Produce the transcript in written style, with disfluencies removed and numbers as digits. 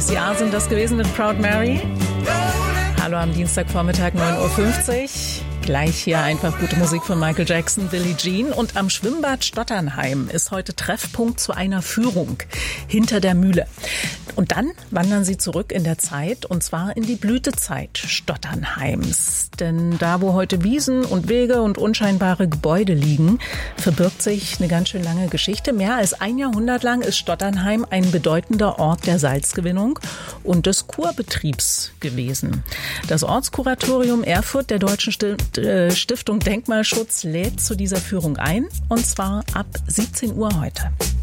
Letztes Jahr sind das gewesen mit Proud Mary. Hallo am Dienstagvormittag 9:50 Uhr. Gleich hier einfach gute Musik von Michael Jackson, Billie Jean. Und am Schwimmbad Stotternheim ist heute Treffpunkt zu einer Führung hinter der Mühle. Und dann wandern sie zurück in der Zeit, und zwar in die Blütezeit Stotternheims. Denn da, wo heute Wiesen und Wege und unscheinbare Gebäude liegen, verbirgt sich eine ganz schön lange Geschichte. Mehr als ein Jahrhundert lang ist Stotternheim ein bedeutender Ort der Salzgewinnung und des Kurbetriebs gewesen. Das Ortskuratorium Erfurt der Deutschen Stiftung Denkmalschutz lädt zu dieser Führung ein, und zwar ab 17 Uhr heute.